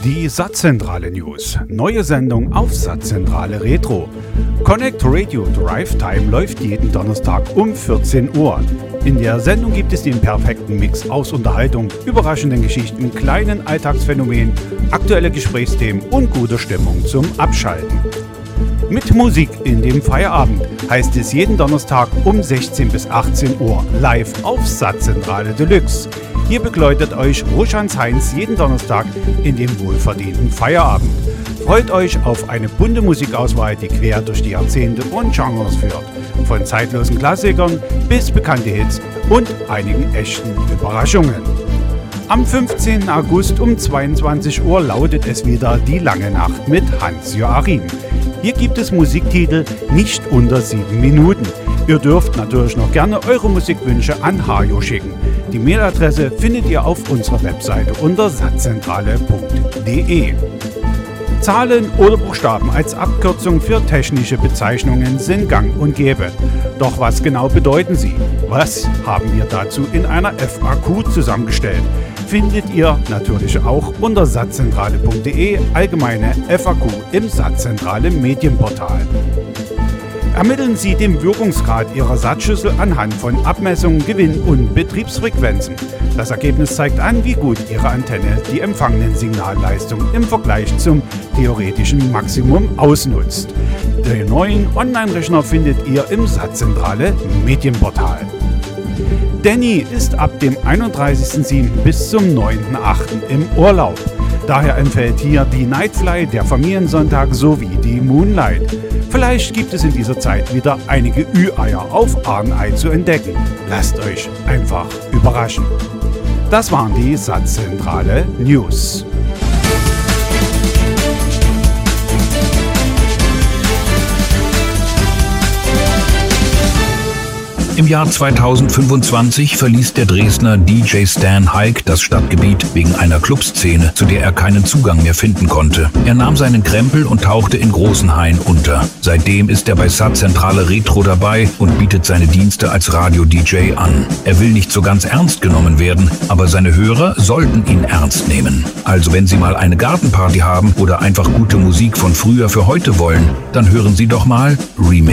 Die Satzzentrale News. Neue Sendung auf Satzzentrale Retro. Connect Radio Drive Time läuft jeden Donnerstag um 14 Uhr. In der Sendung gibt es den perfekten Mix aus Unterhaltung, überraschenden Geschichten, kleinen Alltagsphänomenen, aktuelle Gesprächsthemen und guter Stimmung zum Abschalten. Mit Musik in dem Feierabend heißt es jeden Donnerstag um 16 bis 18 Uhr live auf Satzzentrale Deluxe. Hier begleitet euch Roschans Heinz jeden Donnerstag in dem wohlverdienten Feierabend. Freut euch auf eine bunte Musikauswahl, die quer durch die Jahrzehnte und Genres führt. Von zeitlosen Klassikern bis bekannte Hits und einigen echten Überraschungen. Am 15. August um 22 Uhr lautet es wieder Die lange Nacht mit Hans-Joachim. Hier gibt es Musiktitel nicht unter 7 Minuten. Ihr dürft natürlich noch gerne eure Musikwünsche an Hajo schicken. Die Mailadresse findet ihr auf unserer Webseite unter satzzentrale.de. Zahlen oder Buchstaben als Abkürzung für technische Bezeichnungen sind gang und gäbe. Doch was genau bedeuten sie? Was haben wir dazu in einer FAQ zusammengestellt? Findet ihr natürlich auch unter satzzentrale.de allgemeine FAQ im Satzzentrale Medienportal. Ermitteln Sie den Wirkungsgrad Ihrer Satzschüssel anhand von Abmessungen, Gewinn- und Betriebsfrequenzen. Das Ergebnis zeigt an, wie gut Ihre Antenne die empfangenen Signalleistungen im Vergleich zum theoretischen Maximum ausnutzt. Den neuen Online-Rechner findet ihr im Satzzentrale Medienportal. Danny ist ab dem 31.07. bis zum 9.08. im Urlaub. Daher empfiehlt hier die Nightfly, der Familiensonntag sowie die Moonlight. Vielleicht gibt es in dieser Zeit wieder einige Ü-Eier auf Arnei zu entdecken. Lasst euch einfach überraschen. Das waren die Satzzentrale News. Im Jahr 2025 verließ der Dresdner DJ Stan Haig das Stadtgebiet wegen einer Clubszene, zu der er keinen Zugang mehr finden konnte. Er nahm seinen Krempel und tauchte in Großenhain unter. Seitdem ist er bei Satzzentrale Retro dabei und bietet seine Dienste als Radio-DJ an. Er will nicht so ganz ernst genommen werden, aber seine Hörer sollten ihn ernst nehmen. Also wenn Sie mal eine Gartenparty haben oder einfach gute Musik von früher für heute wollen, dann hören Sie doch mal Remix.